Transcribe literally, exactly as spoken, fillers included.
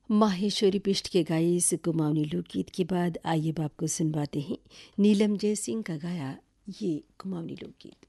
माहेश्वरी बिष्ट के गाए इस कुमाऊनी लोकगीत के बाद आइए अब आपको सुनवाते हैं नीलम जयसिंह का गाया ये कुमाऊनी लोकगीत।